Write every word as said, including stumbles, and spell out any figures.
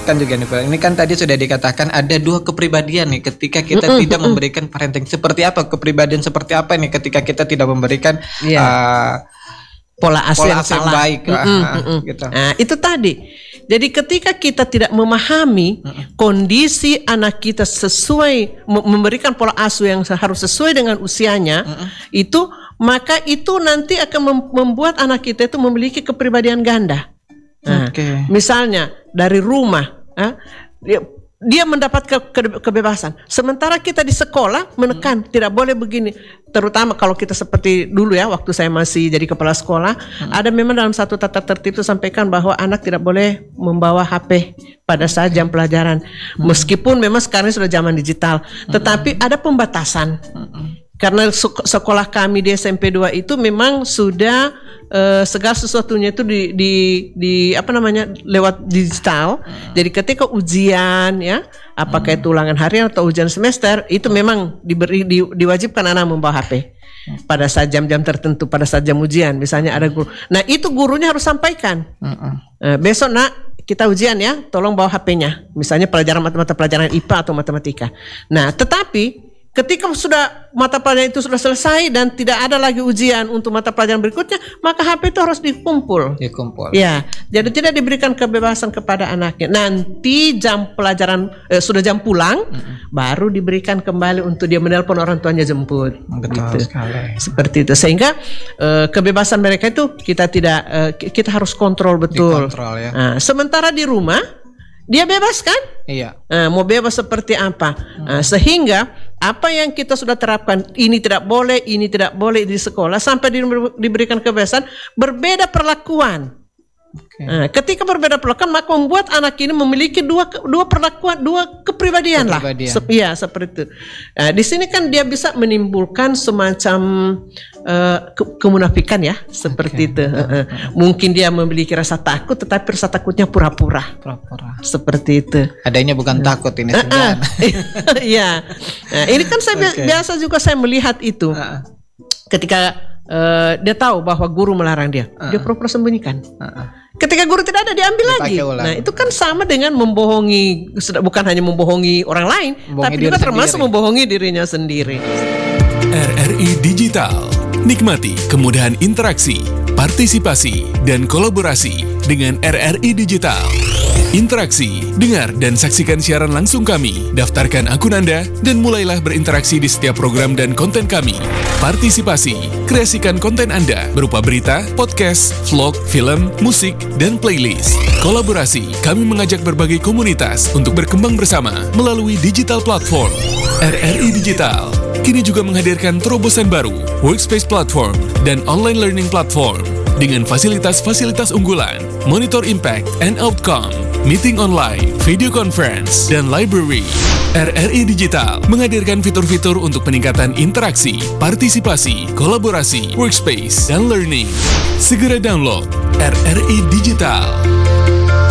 tambahkan juga nih Pak. Ini kan tadi sudah dikatakan ada dua kepribadian nih ketika kita Mm-mm, tidak mm-mm. memberikan parenting. Seperti apa kepribadian seperti apa nih ketika kita tidak memberikan Iya. uh, pola asuh pola yang asuh yang salah. baik, Mm-mm, ah, mm-mm. gitu. Nah, itu tadi. Jadi ketika kita tidak memahami kondisi anak kita sesuai mem- memberikan pola asuh yang harus sesuai dengan usianya, itu maka itu nanti akan mem- membuat anak kita itu memiliki kepribadian ganda. Nah, Oke. misalnya dari rumah, ah, dia, dia mendapat ke- ke- kebebasan. Sementara kita di sekolah menekan tidak boleh begini. Terutama kalau kita seperti dulu ya, waktu saya masih jadi kepala sekolah, ada memang dalam satu tata tertib itu sampaikan bahwa anak tidak boleh membawa H P pada saat jam pelajaran. Meskipun memang sekarang sudah zaman digital, tetapi ada pembatasan. Karena sek- sekolah kami di S M P dua itu memang sudah eh, segala sesuatunya itu di, di, di apa namanya lewat digital. Jadi ketika ujian ya, apakah itu ulangan harian atau ujian semester, itu memang diberi di, diwajibkan anak membawa H P pada saat jam-jam tertentu, pada saat jam ujian. Misalnya ada guru. Nah itu gurunya harus sampaikan. Eh, besok nak kita ujian ya, tolong bawa H P-nya. Misalnya pelajaran mata-mata pelajaran I P A atau matematika. Nah tetapi ketika sudah mata pelajaran itu sudah selesai dan tidak ada lagi ujian untuk mata pelajaran berikutnya, maka H P itu harus dikumpul. Dikumpul. Ya, jadi tidak diberikan kebebasan kepada anaknya. Nanti jam pelajaran eh, sudah jam pulang, mm-hmm. baru diberikan kembali untuk dia menelpon orang tuanya jemput. Betul gitu. sekali. Seperti itu. Sehingga eh, kebebasan mereka itu kita tidak eh, kita harus kontrol betul. Dikontrol ya. Nah, sementara di rumah dia bebas kan? Iya. Nah, mau bebas seperti apa? Nah, sehingga apa yang kita sudah terapkan, ini tidak boleh, ini tidak boleh di sekolah, sampai di- diberikan kebebasan, berbeda perlakuan. Oke. Nah, ketika berbeda perlakuan, maka membuat anak ini memiliki dua dua perlakuan, dua kepribadian, lah. Kepribadian. Se- Iya, seperti itu. Nah, di sini kan dia bisa menimbulkan semacam eh, ke- kemunafikan ya, seperti itu. Heeh. Mungkin dia memiliki rasa takut, tetapi rasa takutnya pura-pura, Pura-pura. seperti itu. Adanya bukan takut ini sebenarnya. Iya. Nah, ini kan saya bi- Oke. biasa juga saya melihat itu. Ah, Ketika eh, dia tahu bahwa guru melarang dia, dia pura-pura sembunyikan. ah, ah. Ketika guru tidak ada, diambil Dipakai lagi. ulang. Nah, itu kan sama dengan membohongi, sudah- bukan hanya membohongi orang lain, Membohongi tapi diri juga termasuk sendiri. membohongi dirinya sendiri. R R I Digital. Nikmati kemudahan interaksi, partisipasi, dan kolaborasi dengan R R I Digital. Interaksi, dengar dan saksikan siaran langsung kami, daftarkan akun Anda, dan mulailah berinteraksi di setiap program dan konten kami. Partisipasi, kreasikan konten Anda berupa berita, podcast, vlog, film, musik, dan playlist. Kolaborasi, kami mengajak berbagai komunitas untuk berkembang bersama melalui digital platform. R R I Digital kini juga menghadirkan terobosan baru, workspace platform, dan online learning platform dengan fasilitas-fasilitas unggulan, monitor impact and outcome, meeting online, video conference, dan library. R R I Digital menghadirkan fitur-fitur untuk peningkatan interaksi, partisipasi, kolaborasi, workspace, dan learning. Segera download R R I Digital.